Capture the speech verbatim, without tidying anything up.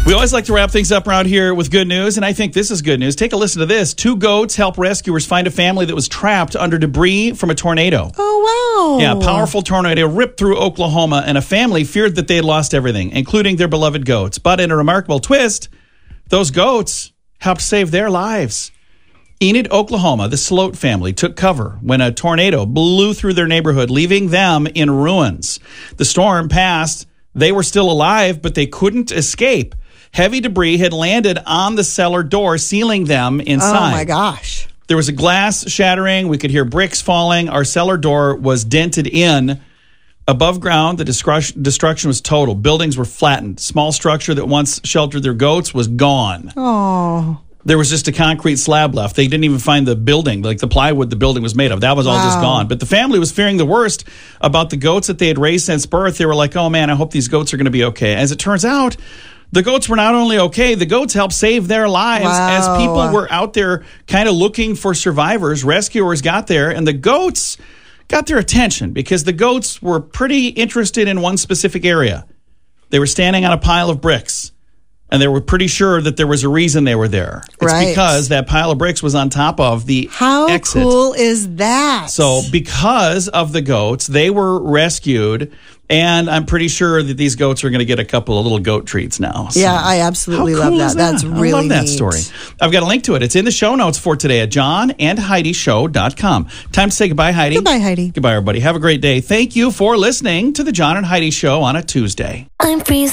We always like to wrap things up around here with good news, and I think this is good news. Take a listen to this. Two goats help rescuers find a family that was trapped under debris from a tornado. Oh, wow. Yeah, a powerful tornado ripped through Oklahoma, and a family feared that they had lost everything, including their beloved goats. But in a remarkable twist, those goats helped save their lives. Enid, Oklahoma, the Sloat family took cover when a tornado blew through their neighborhood, leaving them in ruins. The storm passed. They were still alive, but they couldn't escape. Heavy debris had landed on the cellar door, sealing them inside. Oh, my gosh. There was a glass shattering. We could hear bricks falling. Our cellar door was dented in. Above ground, the destruction was total. Buildings were flattened. Small structure that once sheltered their goats was gone. Oh. There was just a concrete slab left. They didn't even find the building, like the plywood the building was made of. That was all wow. just gone. But the family was fearing the worst about the goats that they had raised since birth. They were like, oh, man, I hope these goats are going to be okay. As it turns out, the goats were not only okay, the goats helped save their lives wow. as people were out there kind of looking for survivors. Rescuers got there, and the goats got their attention because the goats were pretty interested in one specific area. They were standing on a pile of bricks, and they were pretty sure that there was a reason they were there. It's right. because that pile of bricks was on top of the How exit. How cool is that? So because of the goats, they were rescued, and I'm pretty sure that these goats are going to get a couple of little goat treats now. So. Yeah, I absolutely How love cool that. is that. That's really I love that neat. story. I've got a link to it. It's in the show notes for today at john and heidi show dot com. Time to say goodbye, Heidi. Goodbye, Heidi. Goodbye, everybody. Have a great day. Thank you for listening to the John and Heidi Show on a Tuesday. I'm freezing.